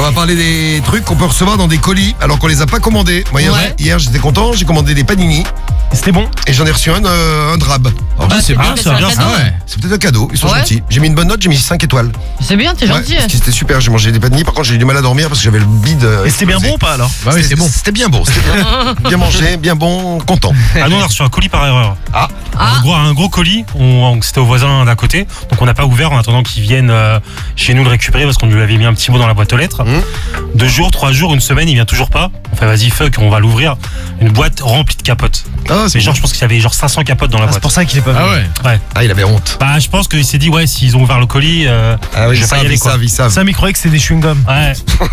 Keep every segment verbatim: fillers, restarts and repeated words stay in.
va parler des trucs qu'on peut recevoir dans des colis alors qu'on les a pas commandés. Moi, hier, Ouais. hier, j'étais content, j'ai commandé des panini C'était bon. et j'en ai reçu un, euh, un drab. Alors, Bah, je sais c'est pas, bien, c'est c'est un bien, cadeau. ça, ouais. c'est peut-être un cadeau, ils sont Ouais. gentils. J'ai mis une bonne note, j'ai mis cinq étoiles. C'est bien, t'es Ouais, gentil. parce que c'était super, j'ai mangé des panini. Par contre, j'ai eu du mal à dormir parce que j'avais le bide. euh, Et c'était bien explosé. bon ou pas alors? Bah oui, C'était- c'est bon. C'était bien bon, c'était bien. Bien mangé, bien bon, content. Ah non, on a reçu un colis par erreur. Ah. Ah. Un, gros, un gros colis, on, c'était au voisin d'à côté, donc on n'a pas ouvert en attendant qu'ils viennent euh, chez nous le récupérer parce qu'on lui avait mis un petit mot dans la boîte aux lettres. Mmh. Deux jours, trois jours, une semaine, il vient toujours pas. On fait vas-y fuck, on va l'ouvrir. Une boîte remplie de capotes. Ah, c'est Mais genre, bon. je pense qu'il y avait genre cinq cents capotes dans la Ah, c'est boîte. pour ça qu'il est pas venu. Ah ouais. Ah, il avait honte. Bah, je pense qu'il s'est dit ouais, s'ils ont ouvert le colis, euh, Ah oui, je ils vais pas y savent, aller ils quoi. savent, ils savent. Sam il croyait que c'était des chewing-gums. Ouais,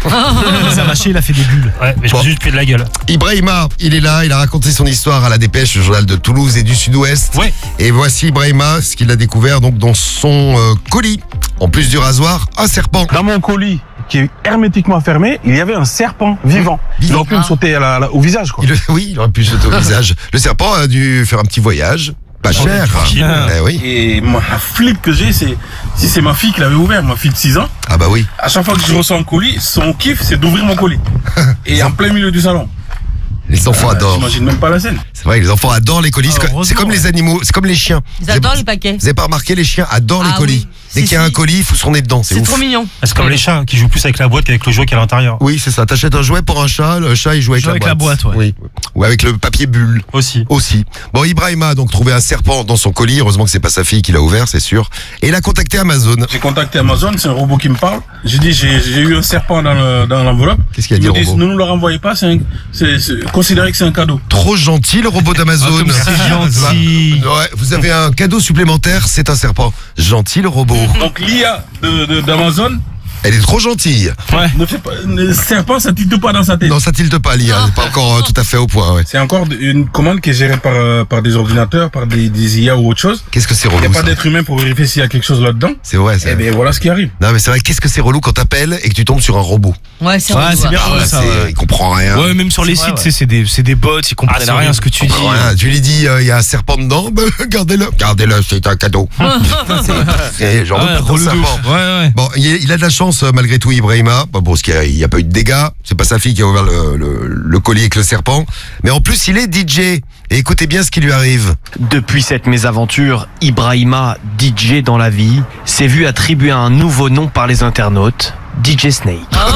Ça a lâché, il a fait des bulles. ouais, mais je Bon. me suis juste pris de la gueule. Ibrahima, il est là, il a raconté son histoire à la Dépêche, le journal de Toulouse et du Sud-Ouest. Ouais. Et voici Ibrahima, ce qu'il a découvert donc dans son euh, colis. En plus du rasoir, un serpent. Dans mon colis, qui est hermétiquement fermé, il y avait un serpent vivant. Il Vivant. aurait pu me sauter à la- à la- au visage, quoi. Il, oui, il aurait pu sauter au visage. Le serpent a dû faire un petit voyage. Pas cher. tranquille. Eh oui. Et moi, la flip que j'ai, c'est si c'est ma fille qui l'avait ouvert, ma fille de six ans. Ah bah oui. À chaque fois que je reçois un colis, son kiff, c'est d'ouvrir mon colis. Et en plein milieu du salon. Les enfants Euh, adorent. J'imagine même pas la scène. C'est vrai, les enfants adorent les colis. Ah, C'est co- c'est heureusement, comme les ouais. animaux, c'est comme les chiens. Ils Vous avez- adorent les paquets. Vous avez pas remarqué, les chiens adorent les Ah colis. oui. Dès Si, qu'il y a un si. colis, il faut son nez dedans. C'est C'est ouf. trop mignon. C'est comme les chats qui jouent plus avec la boîte qu'avec le jouet qu'il y a à l'intérieur. Oui, c'est ça. T'achètes un jouet pour un chat, le chat il joue avec, Joue la, avec boîte. la boîte, ouais. Oui. Ou avec le papier bulle. Aussi. Aussi. Bon, Ibrahima a donc trouvé un serpent dans son colis. Heureusement que c'est pas sa fille qui l'a ouvert, c'est sûr. Et il a contacté Amazon. J'ai contacté Amazon, c'est un robot qui me parle. J'ai dit, j'ai j'ai eu un serpent dans le- dans l'enveloppe. Qu'est-ce qu'il a Ils dit, me le disent, robot ne nous le renvoyez pas, c'est un- c'est- c'est- considérez que c'est un cadeau. Trop gentil, le robot d'Amazon. Ah, comme c'est gentil. Ouais, vous avez un cadeau supplémentaire, c'est un serpent. Gentil, le robot. Donc l'I A de- de- d'Amazon Elle est trop gentille. ne fait pas, le serpent, ça tilte pas dans sa tête. Non, ça tilte pas, l'I A. Elle est pas encore euh, tout à fait au point, ouais. C'est encore une commande qui est gérée par, euh, par des ordinateurs, par des, des I A ou autre chose. Qu'est-ce que c'est Il n'y a relou, pas ça. d'être humain pour vérifier s'il y a quelque chose là-dedans. C'est vrai, c'est Et bien voilà ce qui arrive. Non, mais c'est vrai, qu'est-ce que c'est relou quand t'appelles et que tu tombes sur un robot. Ouais, c'est Ouais, relou, c'est bien. Ah, ouais, ça, c'est- ouais. Il comprend rien. Ouais, même sur les vrai, sites, ouais. c'est c'est des, c'est des bots, ils comprennent Ah, c'est rien horrible. ce que tu Il dis. comprend rien. Tu lui dis, euh, il y a un serpent dedans, ben, gardez-le. Gardez-le, c'est un cadeau. C'est genre Ouais, de relou de serpent. ouf. Ouais, ouais. Bon, il il a de la chance euh, malgré tout, Ibrahima. Bon, parce qu'il n'y a, a pas eu de dégâts. C'est pas sa fille qui a ouvert le, le, le colis avec le serpent. Mais en plus, il est D J. Et écoutez bien ce qui lui arrive. Depuis cette mésaventure, Ibrahima, D J dans la vie, s'est vu attribuer un nouveau nom par les internautes, D J Snake. Ah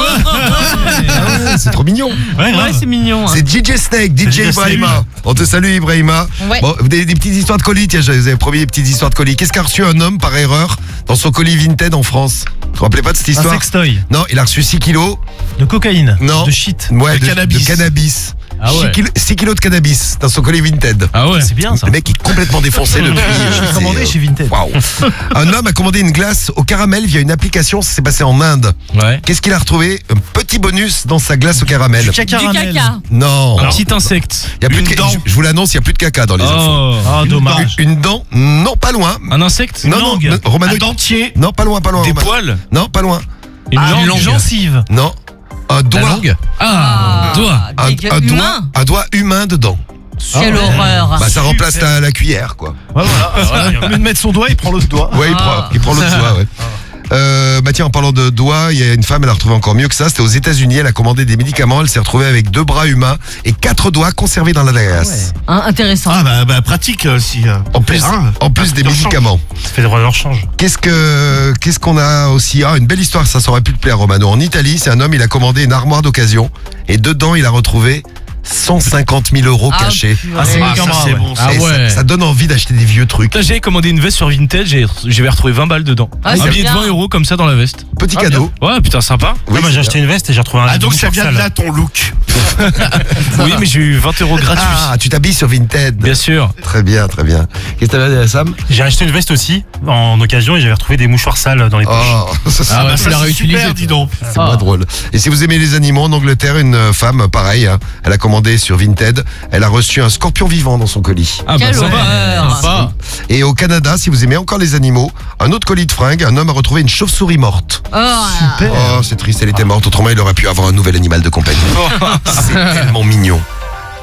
ouais, c'est trop mignon. Ouais, Ouais, grave. c'est mignon. hein. C'est D J Snake, D J D J Ibrahima. Snake. On te salue, Ibrahima. Ouais. Bon, des, des petites histoires de colis. Tiens, je vous avais promis des petites histoires de colis. Qu'est-ce qu'a reçu un homme par erreur dans son colis Vinted en France? Vous vous rappelez pas de cette Un histoire? sextoy. Non, il a reçu six kilos. De cocaïne. Non. De shit. Ouais, De de, cannabis. de cannabis. Ah ouais. six kilos de cannabis dans son colis Vinted. Ah ouais. C'est bien ça. Le mec est complètement défoncé depuis. Je l'ai commandé chez Vinted. Waouh. Un homme a commandé une glace au caramel via une application. Ça s'est passé en Inde. Ouais. Qu'est-ce qu'il a retrouvé? Un petit bonus dans sa glace au caramel. Du Du cacaramel. caca. Non. Un petit insecte. Il y a plus Une de ca- dent. Je, je vous l'annonce, il n'y a plus de caca dans les infos. Oh. Ah, dommage. Une dent? Non, pas loin. Un insecte. Non, Une non, langue. non, Romano. Un dentier. Non, pas loin, pas loin. Des Romano. poils. Non, pas loin. Une Ah, langue. une gencive. Non. Un doigt. La langue. Ah, doigt. Un, Des un doigt. humains. Un doigt humain dedans. Quelle ouais. horreur. Bah, ça remplace la, la cuillère, quoi. Ouais, voilà. Au lieu de mettre son doigt, il prend l'autre doigt. Ouais, il prend, Ah. il prend l'autre doigt, ouais. Euh, bah tiens, en parlant de doigts, il y a une femme, elle a retrouvé encore mieux que ça. C'était aux États-Unis, elle a commandé des médicaments, elle s'est retrouvée avec deux bras humains et quatre doigts conservés dans la glace. Hein, intéressant. Ah bah, bah pratique euh, si. euh, En plus, hein. en plus des leur médicaments. Ça fait des droits de rechange. Qu'est-ce que qu'est-ce qu'on a aussi? Ah, une belle histoire, ça, ça aurait pu te plaire, Romano. En Italie, c'est un homme, il a commandé une armoire d'occasion et dedans, il a retrouvé cent cinquante mille euros Ah, cachés. purée. Ah, c'est Ah, bien, ça c'est ouais. bon. ça. Ah Et ça- ouais. ça, donne envie d'acheter des vieux trucs. Putain, j'avais commandé une veste sur Vinted, j'ai- j'avais retrouvé vingt balles dedans. Ah, un c'est billet de bien. vingt euros comme ça dans la veste. Petit Ah, cadeau. Ouais, putain, sympa. Oui, Ouais, moi c'est j'ai acheté une veste et j'ai retrouvé un Ah donc ça bouton vient de sale. là ton look. Oui, mais j'ai eu vingt euros gratuits. Ah, tu t'habilles sur Vinted. Bien sûr. Très bien, très bien. Qu'est-ce que t'avais dit, Sam? J'ai acheté une veste aussi en occasion et j'avais retrouvé des mouchoirs sales dans les poches. Oh, ça, c'est Ah, bah, Ça, c'est la c'est réutilisée. super, dis donc. c'est pas drôle. Et si vous aimez les animaux, en Angleterre, une euh, femme, pareil, hein, elle a commandé sur Vinted, elle a reçu un scorpion vivant dans son colis. Ah, Quelle ça va. horreur. Sympa. Et au Canada, si vous aimez encore les animaux, un autre colis de fringues, un homme a retrouvé une chauve-souris morte. Oh, Oh, c'est triste, elle était morte, autrement il aurait pu avoir un nouvel animal de compagnie. C'est tellement mignon.